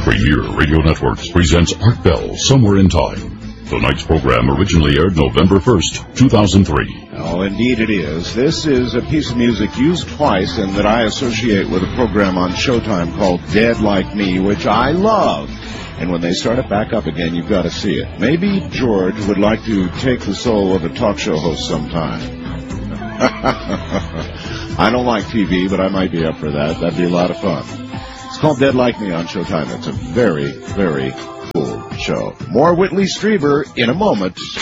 Every year, Radio Networks presents Art Bell, Somewhere in Time. Tonight's program originally aired November 1st, 2003. Oh, indeed it is. This is a piece of music used twice and that I associate with a program on Showtime called Dead Like Me, which I love. And when they start it back up again, you've got to see it. Maybe George would like to take the soul of a talk show host sometime. I don't like TV, but I might be up for that. That'd be a lot of fun. It's called Dead Like Me on Showtime. It's a very, very cool show. More Whitley Strieber in a moment.